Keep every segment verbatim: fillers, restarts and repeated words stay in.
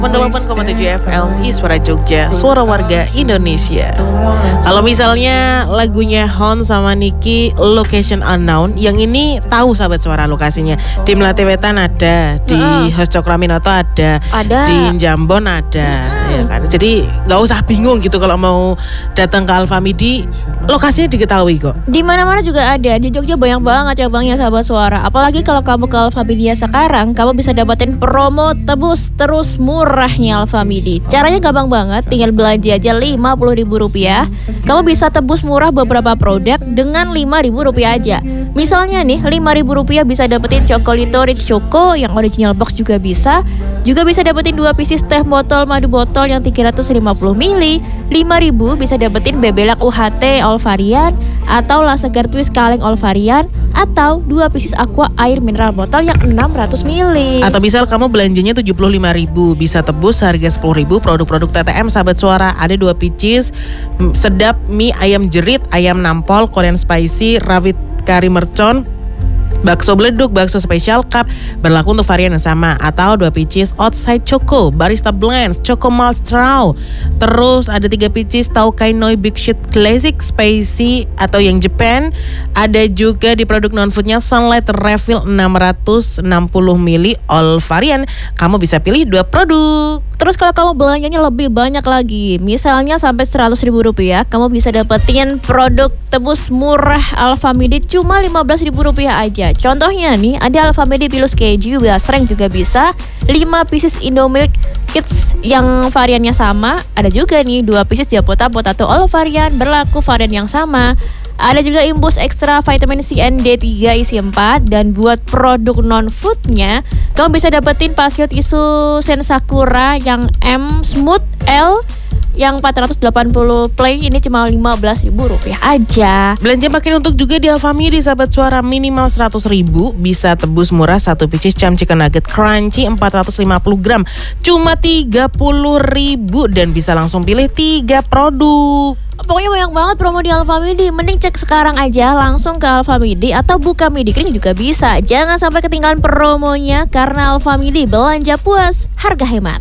delapan koma tujuh F M Suara Jogja, suara warga Indonesia. Kalau misalnya lagunya Hon sama Niki Location Unknown, yang ini tahu sahabat suara lokasinya. Di Melati Wetan ada, di uh. Hos Cokraminoto ada, ada, di Jambon ada, uh. ya kan. Jadi nggak usah bingung gitu kalau mau datang ke Alfamidi, lokasinya diketahui kok. Di mana-mana juga ada. Di Jogja banyak banget cabangnya sahabat suara. Apalagi kalau kamu ke Alfamidi sekarang, kamu bisa dapetin promo tebus terus murahnya Alfamidi. Caranya gampang banget, tinggal belanja aja lima puluh ribu rupiah. Kamu bisa tebus murah beberapa produk dengan lima ribu rupiah aja. Misalnya nih, lima ribu rupiah bisa dapetin Chocolito Rich Choco yang original box juga bisa. Juga bisa dapetin dua pieces teh botol madu botol yang tiga ratus lima puluh mililiter. lima ribu bisa dapetin Bebelak U H T all varian atau La Segar Twist kaleng all varian atau dua pieces Aqua air mineral botol yang enam ratus mililiter. Atau misal kamu belanjanya tujuh puluh lima ribu, bisa tebus harga sepuluh ribu produk-produk T T M sahabat suara. Ada dua pieces sedap mie ayam jerit, ayam nampol, Korean spicy, rawit kari mercon, bakso beleduk, bakso special cup, berlaku untuk varian yang sama. Atau dua pieces outside choco, barista blends, choco malt straw. Terus ada tiga pieces Taukai Noi Big Shit Classic Spicy atau yang Japan. Ada juga di produk non-foodnya Sunlight Refill enam ratus enam puluh mililiter all varian. Kamu bisa pilih dua produk. Terus kalau kamu belanjanya lebih banyak lagi, misalnya sampai seratus ribu rupiah, kamu bisa dapetin produk tebus murah Alfamidi cuma lima belas ribu rupiah aja. Contohnya nih, ada Alfamidi Pilus Keju, Basreng juga bisa, lima pieces Indomilk Kids yang variannya sama. Ada juga nih dua pieces Japota Potato all varian, berlaku varian yang sama. Ada juga Imbus Extra Vitamin C and D tiga isi empat. Dan buat produk non-foodnya, kamu bisa dapetin Pasio Tisu Sensakura yang M Smooth L yang empat ratus delapan puluh play, ini cuma lima belas ribu rupiah aja. Belanja makin untuk juga di Alfamidi sahabat suara, minimal seratus ribu bisa tebus murah satu pieces Cham Chicken Nugget Crunchy empat ratus lima puluh gram cuma tiga puluh ribu dan bisa langsung pilih tiga produk. Pokoknya banyak banget promo di Alfamidi. Mending cek sekarang aja langsung ke Alfamidi atau buka Midikling juga bisa. Jangan sampai ketinggalan promonya karena Alfamidi belanja puas, harga hemat.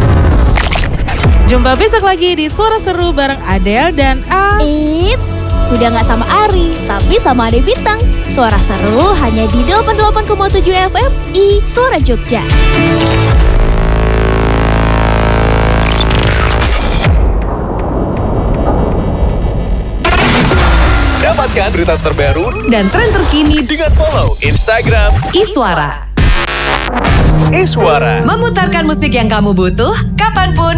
Jumpa besok lagi di Suara Seru bareng Adele dan A. Eits, udah gak sama Ari, tapi sama Ade Bintang. Suara Seru hanya di delapan puluh delapan koma tujuh F M I Suara Jogja. Dapatkan berita terbaru dan tren terkini dengan follow Instagram Iswara. Iswara. Memutarkan musik yang kamu butuh kapanpun